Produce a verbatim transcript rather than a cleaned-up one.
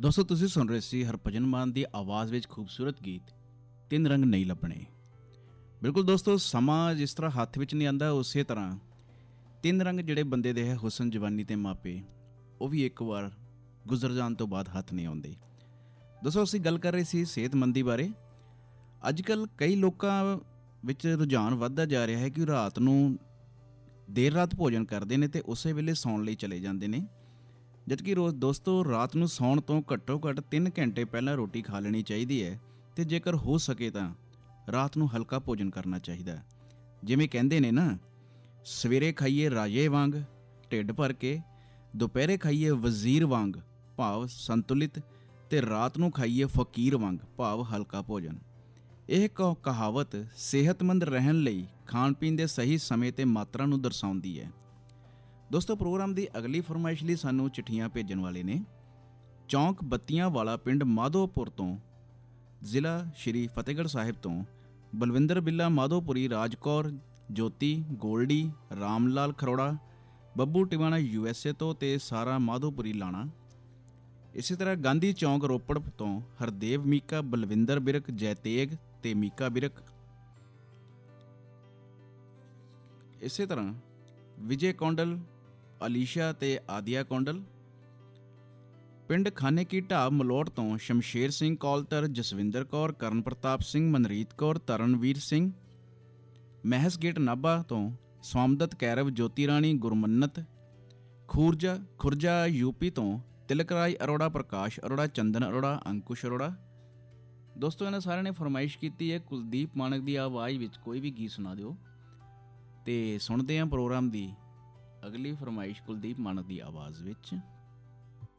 ਦੋਸਤੋ ਤੁਸੀਂ ਸੁਣ ਰਹੇ ਸੀ ਹਰਭਜਨ ਮਾਨ ਦੀ ਆਵਾਜ਼ ਵਿੱਚ ਖੂਬਸੂਰਤ ਗੀਤ ਤਿੰਨ ਰੰਗ ਨਹੀਂ ਲੱਭਣੇ। ਬਿਲਕੁਲ ਦੋਸਤੋ, ਸਮਾਂ ਜਿਸ ਤਰ੍ਹਾਂ ਹੱਥ ਵਿੱਚ ਨਹੀਂ ਆਉਂਦਾ, ਉਸੇ ਤਰ੍ਹਾਂ ਤਿੰਨ ਰੰਗ ਜਿਹੜੇ ਬੰਦੇ ਦੇ ਹੈ ਹੁਸਨ, ਜਵਾਨੀ ਤੇ ਮਾਪੇ, ਉਹ ਵੀ ਇੱਕ ਵਾਰ ਗੁਜ਼ਰ ਜਾਣ ਤੋਂ ਬਾਅਦ ਹੱਥ ਨਹੀਂ ਆਉਂਦੇ। ਦੋਸਤੋ ਅਸੀਂ ਗੱਲ ਕਰ ਰਹੇ ਸੀ ਸਿਹਤਮੰਦੀ ਬਾਰੇ। ਅੱਜ ਕੱਲ੍ਹ ਕਈ ਲੋਕਾਂ ਵਿੱਚ ਰੁਝਾਨ ਵੱਧਦਾ ਜਾ ਰਿਹਾ ਹੈ ਕਿ ਰਾਤ ਨੂੰ ਦੇਰ ਰਾਤ ਭੋਜਨ ਕਰਦੇ ਨੇ ਅਤੇ ਉਸੇ ਵੇਲੇ ਸੌਣ ਲਈ ਚਲੇ ਜਾਂਦੇ ਨੇ, ਜਦਕਿ ਰੋਜ਼ ਦੋਸਤੋ ਰਾਤ ਨੂੰ ਸੌਣ ਤੋਂ ਘੱਟੋ ਘੱਟ ਤਿੰਨ ਘੰਟੇ ਪਹਿਲਾਂ ਰੋਟੀ ਖਾ ਲੈਣੀ ਚਾਹੀਦੀ ਹੈ ਅਤੇ ਜੇਕਰ ਹੋ ਸਕੇ ਤਾਂ ਰਾਤ ਨੂੰ ਹਲਕਾ ਭੋਜਨ ਕਰਨਾ ਚਾਹੀਦਾ। ਜਿਵੇਂ ਕਹਿੰਦੇ ਨੇ ਨਾ, ਸਵੇਰੇ ਖਾਈਏ ਰਾਜੇ ਵਾਂਗ ਢਿੱਡ ਭਰ ਕੇ, ਦੁਪਹਿਰੇ ਖਾਈਏ ਵਜ਼ੀਰ ਵਾਂਗ ਭਾਵ ਸੰਤੁਲਿਤ, ਅਤੇ ਰਾਤ ਨੂੰ ਖਾਈਏ ਫਕੀਰ ਵਾਂਗ ਭਾਵ ਹਲਕਾ ਭੋਜਨ। ਇਹ ਕ ਕਹਾਵਤ ਸਿਹਤਮੰਦ ਰਹਿਣ ਲਈ ਖਾਣ ਪੀਣ ਦੇ ਸਹੀ ਸਮੇਂ ਅਤੇ ਮਾਤਰਾ ਨੂੰ ਦਰਸਾਉਂਦੀ ਹੈ। ਦੋਸਤੋ ਪ੍ਰੋਗਰਾਮ ਦੀ ਅਗਲੀ ਫਰਮਾਇਸ਼ ਲਈ ਸਾਨੂੰ ਚਿੱਠੀਆਂ ਭੇਜਣ ਵਾਲੇ ਨੇ ਚੌਂਕ ਬੱਤੀਆਂ ਵਾਲਾ ਪਿੰਡ ਮਾਧੋਪੁਰ ਤੋਂ, ਜ਼ਿਲ੍ਹਾ ਸ਼੍ਰੀ ਫਤਿਹਗੜ੍ਹ ਸਾਹਿਬ ਤੋਂ ਬਲਵਿੰਦਰ ਬਿੱਲਾ ਮਾਧੋਪੁਰੀ, ਰਾਜਕੌਰ ਜੋਤੀ, Goldy, Ram Lal Kharora, Babbu Tiwana U S A ਤੋਂ ਅਤੇ ਸਾਰਾ ਮਾਧੋਪੁਰੀ ਲਾਣਾ। ਇਸੇ ਤਰ੍ਹਾਂ ਗਾਂਧੀ ਚੌਂਕ ਰੋਪੜ ਤੋਂ ਹਰਦੇਵ ਮੀਕਾ, ਬਲਵਿੰਦਰ ਬਿਰਕ, ਜੈਤੇਗ ਅਤੇ ਮੀਕਾ ਬਿਰਕ। ਇਸੇ ਤਰ੍ਹਾਂ ਵਿਜੇ ਕੌਂਡਲ, ਅਲੀਸ਼ਾ ਅਤੇ ਆਦਿਆ ਕੌਂਡਲ। ਪਿੰਡ ਖਾਨੇ ਕੀ ਢਾਬ ਮਲੋਟ ਤੋਂ ਸ਼ਮਸ਼ੇਰ ਸਿੰਘ ਕੌਲਤਰ, ਜਸਵਿੰਦਰ ਕੌਰ, ਕਰਨ ਪ੍ਰਤਾਪ ਸਿੰਘ, ਮਨਰੀਤ ਕੌਰ, ਤਰਨਵੀਰ ਸਿੰਘ। ਮਹਿਸ ਗੇਟ ਨਾਭਾ ਤੋਂ ਸਵਾਮਦਤ ਕੈਰਵ, ਜੋਤੀ ਰਾਣੀ, ਗੁਰਮੰਨਤ। ਖੂਰਜਾ ਖੁਰਜਾ ਯੂਪੀ ਤੋਂ ਤਿਲਕ ਰਾਜ ਅਰੋੜਾ, ਪ੍ਰਕਾਸ਼ ਅਰੋੜਾ, ਚੰਦਨ ਅਰੋੜਾ, ਅੰਕੁਸ਼ ਅਰੋੜਾ। ਦੋਸਤੋ ਇਹਨਾਂ ਸਾਰਿਆਂ ਨੇ ਫਰਮਾਇਸ਼ ਕੀਤੀ ਹੈ ਕੁਲਦੀਪ ਮਾਨਕ ਦੀ ਆਵਾਜ਼ ਵਿੱਚ ਕੋਈ ਵੀ ਗੀਤ ਸੁਣਾ ਦਿਓ, ਅਤੇ ਸੁਣਦੇ ਹਾਂ ਪ੍ਰੋਗਰਾਮ ਦੀ ਅਗਲੀ ਫਰਮਾਇਸ਼ ਕੁਲਦੀਪ ਮਾਨਕ ਦੀ ਆਵਾਜ਼ ਵਿੱਚ।